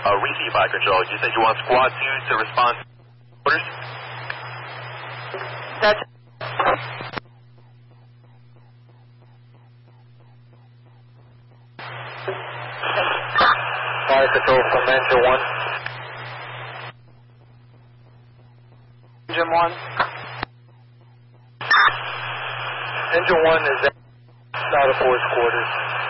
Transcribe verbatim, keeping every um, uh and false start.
Uh, repeat by control. You said you want squad two to respond to orders? That's Fire control from engine one. engine one. Engine one is out of force quarters.